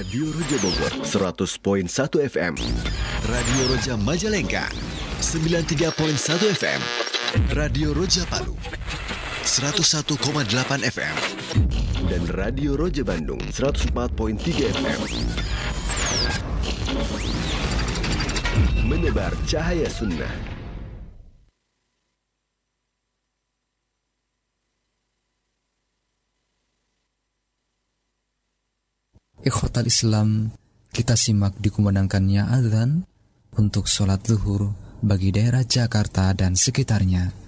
Radio Roja Bogor 100.1 FM, Radio Roja Majalengka 93.1 FM, Radio Roja Palu 101,8 FM, dan Radio Roja Bandung 104.3 FM. Menebar cahaya sunnah. Ikhwatal Islam, kita simak dikumandangkannya azan untuk sholat zuhur bagi daerah Jakarta dan sekitarnya.